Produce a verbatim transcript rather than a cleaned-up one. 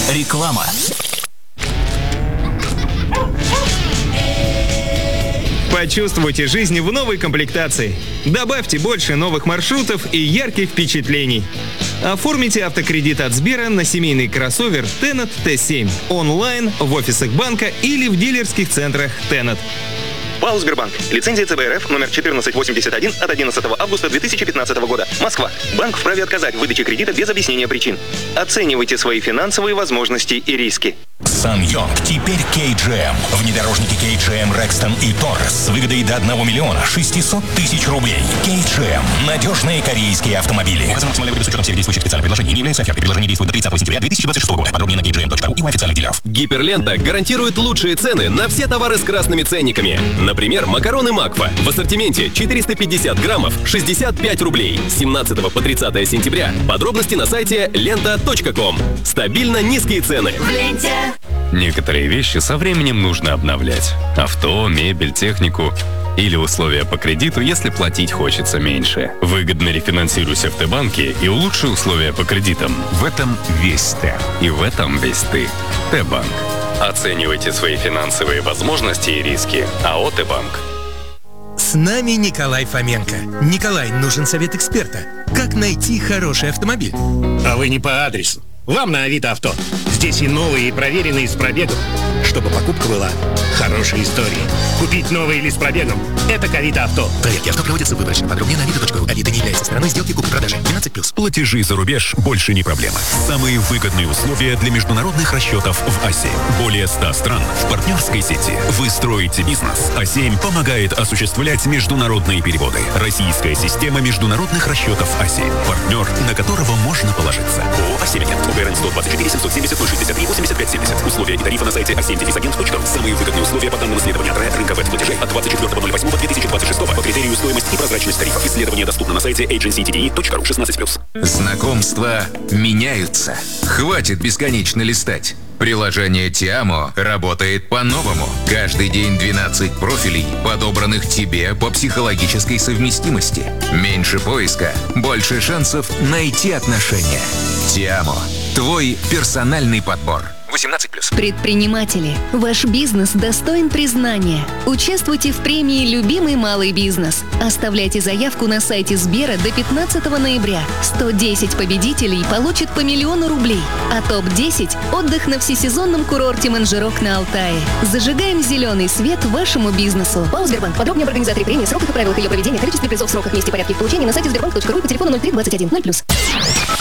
Реклама. Почувствуйте жизнь в новой комплектации. Добавьте больше новых маршрутов и ярких впечатлений. Оформите автокредит от Сбера на семейный кроссовер Tenet Т семь онлайн, в офисах банка или в дилерских центрах Tenet. ПАО «Сбербанк». Лицензия Ц Б Р Ф номер четырнадцать восемьдесят один от одиннадцатого августа две тысячи пятнадцатого года. Москва. Банк вправе отказать в выдаче кредита без объяснения причин. Оценивайте свои финансовые возможности и риски. Сан-Йонг теперь Кей Джи Эм. Внедорожники Кей Джи Эм Рекстон и Торрес с выгодой до одного миллиона шестисот тысяч рублей. Кей Джи Эм. Надежные корейские автомобили. Указано максимальная выгода с учетом всех действующих специальных предложений. Не является офертой. Предложение действует до тридцатого сентября две тысячи двадцать шестого года. Подробнее на кей джи эм точка ру и у официальных дилеров. Гиперлента гарантирует лучшие цены на все товары с красными ценниками. Например, макароны Макфа в ассортименте четыреста пятьдесят граммов шестьдесят пять рублей. С семнадцатого по тридцатое сентября. Подробности на сайте лента точка ком. Стабильно низкие цены. В ленте. Некоторые вещи со временем нужно обновлять. Авто, мебель, технику. Или условия по кредиту, если платить хочется меньше. Выгодно рефинансируйся в Т-банке и улучши условия по кредитам. В этом весь Т. И в этом весь ты. Т-банк. Оценивайте свои финансовые возможности и риски. АО «Т-банк». С нами Николай Фоменко. Николай, нужен совет эксперта. Как найти хороший автомобиль? А вы не по адресу. Вам на Авито Авто. Здесь и новые, и проверенные с пробегом. Чтобы покупка была хорошей историей. Купить новый или с пробегом – это к Авито Авто. Проверки авто проводятся выборочно. Подробнее на авито точка ру. Авито не является стороной сделки купли-продажи. двенадцать плюс. Платежи за рубеж больше не проблема. Самые выгодные условия для международных расчетов в А семь. Более ста стран в партнерской сети. Вы строите бизнес. А семь помогает осуществлять международные переводы. Российская система международных расчетов А семь. Партнер, на которого можно положиться. ООО «А семь Агент». УГРН сто двадцать четыре семьсот семьдесят ноль шестьдесят три восемьдесят пять семьдесят. Условия и тарифы на сайте а семь агент точка ру. Самые выгодные условия по данным исследования от рынка веб-платежей от двадцать четвёртого ноль восьмого две тысячи двадцать шестого по критерию стоимость и прозрачность тарифов. Исследование доступно на сайте эйдженси ти ди и точка ру. шестнадцать плюс. Знакомства меняются. Хватит бесконечно листать. Приложение Тиамо работает по-новому. Каждый день двенадцать профилей, подобранных тебе по психологической совместимости. Меньше поиска, больше шансов найти отношения. Тиамо. Твой персональный подбор. восемнадцать плюс. Предприниматели, ваш бизнес достоин признания. Участвуйте в премии «Любимый малый бизнес». Оставляйте заявку на сайте Сбера до пятнадцатого ноября. сто десять победителей получат по миллиону рублей. А топ десять – отдых на всесезонном курорте Манжирок на Алтае. Зажигаем зеленый свет вашему бизнесу. ПАО «Сбербанк». Подробнее об организаторе премии, сроках и правилах ее проведения, количестве призов, сроках, месте, порядке их получения на сайте сбербанк точка ру и по телефону ноль три двадцать один ноль плюс.